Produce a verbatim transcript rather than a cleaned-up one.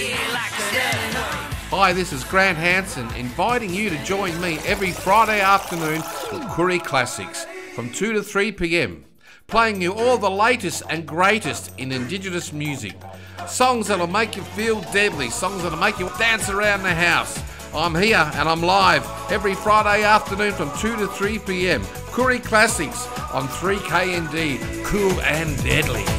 Hi, this is Grant Hansen, inviting you to join me every Friday afternoon for Koori Classics from two to three p m, playing you all the latest and greatest in Indigenous music. Songs that'll make you feel deadly, songs that'll make you dance around the house. I'm here and I'm live every Friday afternoon from two to three p m. Koori Classics on three K N D, cool and deadly.